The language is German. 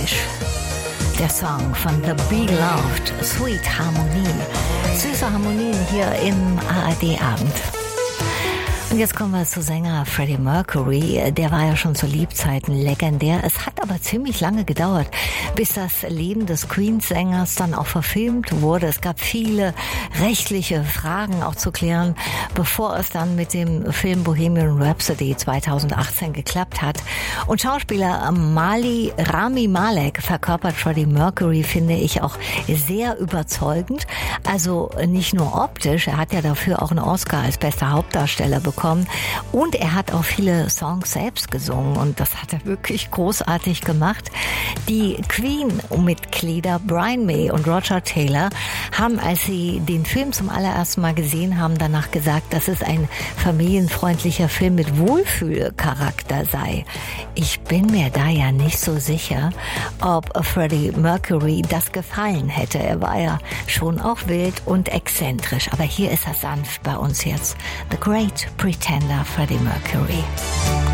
English. Der Song von The Beloved, Sweet Harmonie. Süße Harmonien hier im ARD-Abend. Und jetzt kommen wir zu Sänger Freddie Mercury. Der war ja schon zu Lebzeiten legendär. Es hat aber ziemlich lange gedauert, bis das Leben des Queen-Sängers dann auch verfilmt wurde. Es gab viele rechtliche Fragen auch zu klären, bevor es dann mit dem Film Bohemian Rhapsody 2018 geklappt hat. Und Schauspieler Rami Malek verkörpert Freddie Mercury, finde ich, auch sehr überzeugend. Also nicht nur optisch, er hat ja dafür auch einen Oscar als bester Hauptdarsteller bekommen. Und er hat auch viele Songs selbst gesungen und das hat er wirklich großartig gemacht. Die Queen-Mitglieder Brian May und Roger Taylor haben, als sie den Film zum allerersten Mal gesehen haben, danach gesagt, dass es ein familienfreundlicher Film mit Wohlfühlcharakter sei. Ich bin mir da ja nicht so sicher, ob Freddie Mercury das gefallen hätte. Er war ja schon auch wild und exzentrisch, aber hier ist er sanft bei uns jetzt. The Great Pretender, Freddie Mercury.